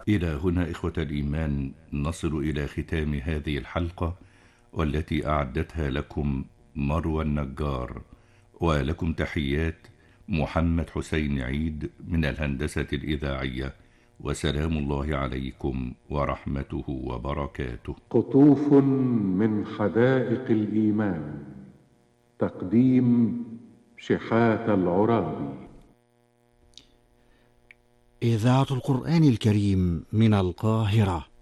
إلى هنا إخوة الإيمان نصل إلى ختام هذه الحلقة، والتي أعدتها لكم مروى النجار، ولكم تحيات محمد حسين عيد من الهندسة الإذاعية، وسلام الله عليكم ورحمته وبركاته. قطوف من حدائق الإيمان، تقديم شحاتة العرابي. إذاعة القرآن الكريم من القاهرة.